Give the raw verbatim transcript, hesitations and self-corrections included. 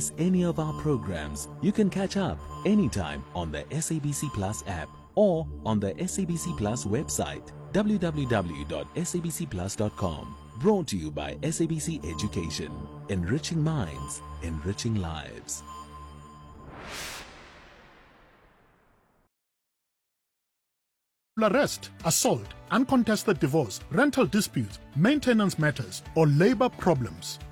any of our programs, you can catch up anytime on the S A B C Plus app or on the S A B C Plus website, w w w dot s a b c plus dot com. Brought to you by S A B C Education, enriching minds, enriching lives. Arrest, assault, uncontested divorce, rental disputes, maintenance matters, or labor problems.